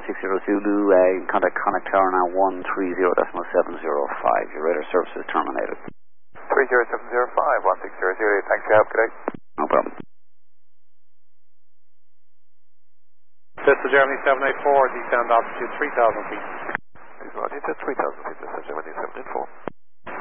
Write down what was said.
160 Zulu, contact Connect Tower now 130.705. Your radar service is terminated. 30705, 160 Zulu, thanks for your help, good day. No problem. Bristol Germany 784, descend altitude 3,000 feet. Please Roger, to 3,000 feet, Bristol Germany 784.